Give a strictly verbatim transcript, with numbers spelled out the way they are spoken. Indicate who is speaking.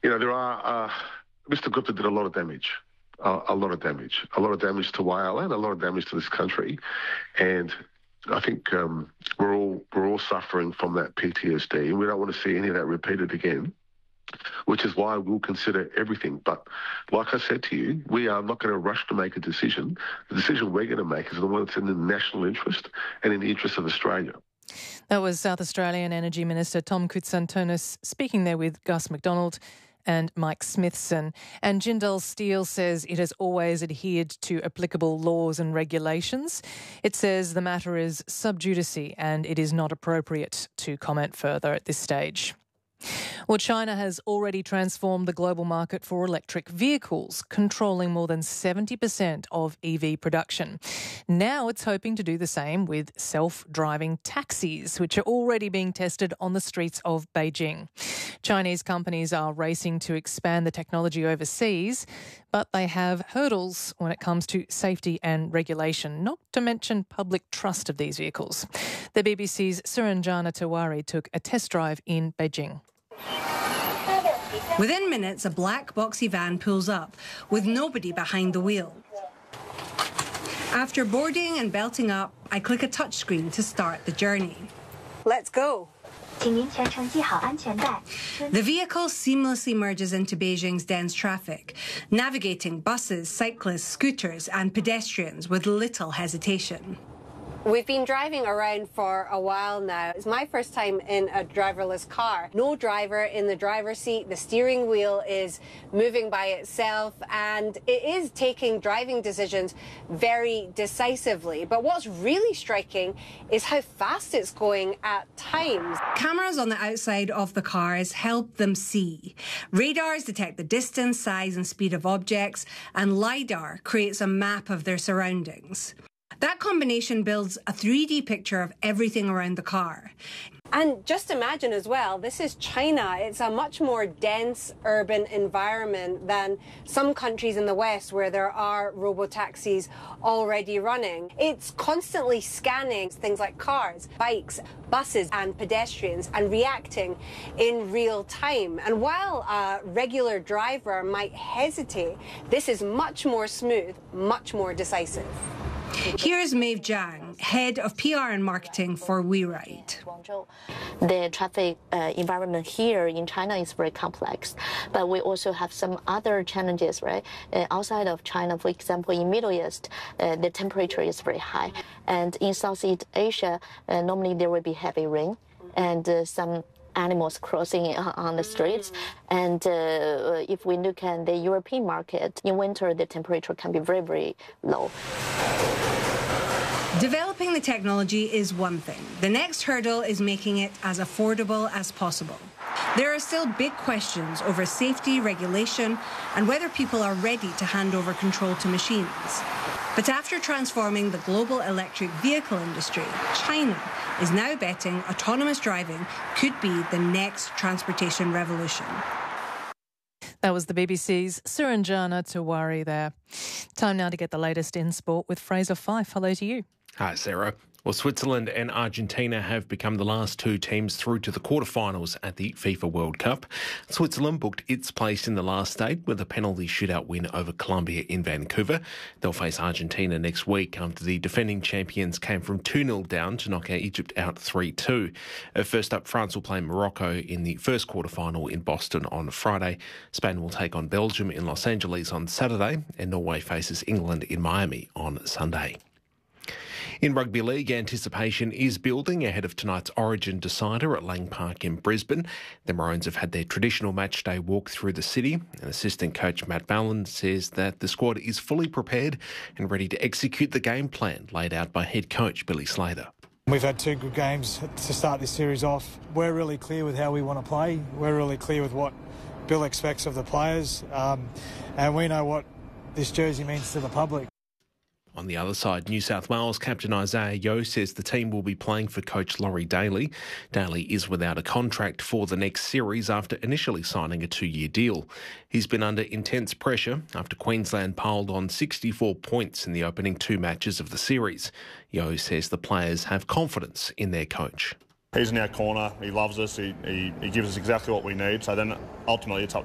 Speaker 1: you know, there are, uh, Mister Gupta did a lot of damage, uh, a lot of damage, a lot of damage to Wales, a lot of damage to this country. And I think um, we're all we're all suffering from that P T S D, and we don't want to see any of that repeated again, which is why we'll consider everything. But like I said to you, we are not going to rush to make a decision. The decision we're going to make is the one that's in the national interest and in the interest of Australia.
Speaker 2: That was South Australian Energy Minister Tom Koutsantonis speaking there with Gus McDonald and Mike Smithson. And Jindal Steel says it has always adhered to applicable laws and regulations. It says the matter is sub judice and it is not appropriate to comment further at this stage. Well, China has already transformed the global market for electric vehicles, controlling more than seventy percent of E V production. Now it's hoping to do the same with self-driving taxis, which are already being tested on the streets of Beijing. Chinese companies are racing to expand the technology overseas, but they have hurdles when it comes to safety and regulation, not to mention public trust of these vehicles. The B B C's Suranjana Tewari took a test drive in Beijing.
Speaker 3: Within minutes, a black boxy van pulls up with nobody behind the wheel. After boarding and belting up, I click a touchscreen to start the journey. Let's go. The vehicle seamlessly merges into Beijing's dense traffic, navigating buses, cyclists, scooters and pedestrians with little hesitation.
Speaker 4: We've been driving around for a while now. It's my first time in a driverless car. No driver in the driver's seat. The steering wheel is moving by itself and it is taking driving decisions very decisively. But what's really striking is how fast it's going at times.
Speaker 3: Cameras on the outside of the cars help them see. Radars detect the distance, size and speed of objects, and LiDAR creates a map of their surroundings. That combination builds a three D picture of everything around the car.
Speaker 4: And just imagine as well, this is China. It's a much more dense urban environment than some countries in the West where there are robo-taxis already running. It's constantly scanning things like cars, bikes, buses and pedestrians and reacting in real time. And while a regular driver might hesitate, this is much more smooth, much more decisive.
Speaker 3: Here's Maeve Zhang, Head of P R and Marketing for WeRide.
Speaker 5: The traffic uh, environment here in China is very complex, but we also have some other challenges, right? Uh, outside of China, for example, in Middle East, uh, the temperature is very high. And in Southeast Asia, uh, normally there will be heavy rain and uh, some animals crossing on the streets. And uh, if we look at the European market, in winter, the temperature can be very, very low.
Speaker 3: Developing the technology is one thing. The next hurdle is making it as affordable as possible. There are still big questions over safety, regulation, and whether people are ready to hand over control to machines. But after transforming the global electric vehicle industry, China is now betting autonomous driving could be the next transportation revolution.
Speaker 2: That was the B B C's Suranjana Tewari there. Time now to get the latest in sport with Fraser Fife. Hello to you.
Speaker 6: Hi, Sarah. Well, Switzerland and Argentina have become the last two teams through to the quarterfinals at the FIFA World Cup. Switzerland booked its place in the last eight with a penalty shootout win over Colombia in Vancouver. They'll face Argentina next week after the defending champions came from two nil down to knock out Egypt out three two. First up, France will play Morocco in the first quarterfinal in Boston on Friday. Spain will take on Belgium in Los Angeles on Saturday, and Norway faces England in Miami on Sunday. In rugby league, anticipation is building ahead of tonight's Origin decider at Lang Park in Brisbane. The Maroons have had their traditional matchday walk through the city, and assistant coach Matt Ballin says that the squad is fully prepared and ready to execute the game plan laid out by head coach Billy Slater.
Speaker 7: We've had two good games to start this series off. We're really clear with how we want to play. We're really clear with what Bill expects of the players, um, and we know what this jersey means to the public.
Speaker 6: On the other side, New South Wales captain Isaiah Yeo says the team will be playing for coach Laurie Daly. Daly is without a contract for the next series after initially signing a two-year deal. He's been under intense pressure after Queensland piled on sixty-four points in the opening two matches of the series. Yeo says the players have confidence in their coach.
Speaker 8: He's in our corner, he loves us, he, he, he gives us exactly what we need, so then ultimately it's up